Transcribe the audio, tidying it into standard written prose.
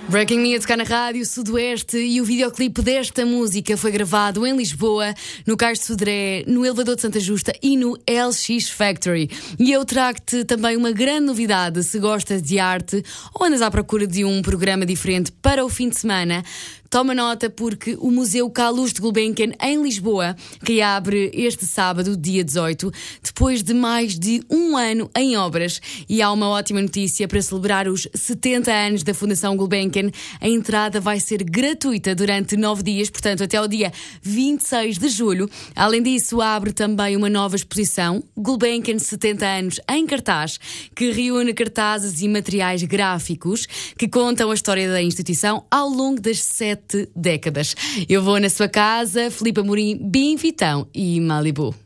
Breaking Me a tocar na Rádio Sudoeste, e o videoclipe desta música foi gravado em Lisboa, no Cais de Sodré, no Elevador de Santa Justa e no LX Factory. E eu trago-te também uma grande novidade. Se gostas de arte ou andas à procura de um programa diferente para o fim de semana, toma nota, porque o Museu Calouste de Gulbenkian, em Lisboa, reabre este sábado, dia 18, depois de mais de um ano em obras. E há uma ótima notícia: para celebrar os 70 anos da Fundação Gulbenkian, a entrada vai ser gratuita durante 9 dias, portanto até ao dia 26 de julho. Além disso, abre também uma nova exposição, Gulbenkian 70 anos em cartaz, que reúne cartazes e materiais gráficos que contam a história da instituição ao longo das 7 décadas. Eu vou na sua casa, Filipe Amorim, Binfitão e Malibu.